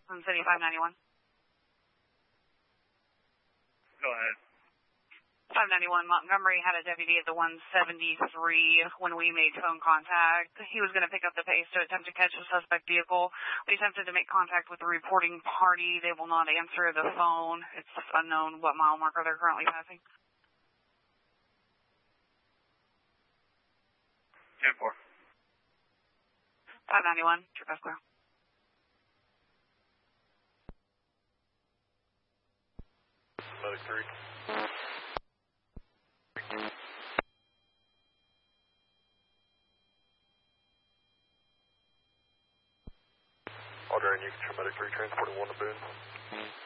from City 591. Go ahead. 591 Montgomery had a deputy at the 173 when we made phone contact. He was going to pick up the pace to attempt to catch the suspect vehicle. We attempted to make contact with the reporting party. They will not answer the phone. It's unknown what mile marker they're currently passing. 10-4. 591, trip F clear. Medic 3. Audrey, you can try Medic 3 transporting 1 to Boone.